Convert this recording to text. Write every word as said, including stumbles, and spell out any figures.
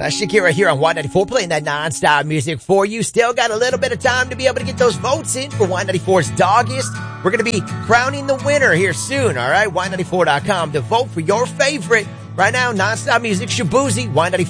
That's Shakira here on Y ninety-four, playing that non-stop music for you. Still got a little bit of time to be able to get those votes in for Y ninety-four's Doggiest. We're going to be crowning the winner here soon, all right? Y ninety-four dot com to vote for your favorite. Right now, non-stop music, Shabuzi, Y ninety-four.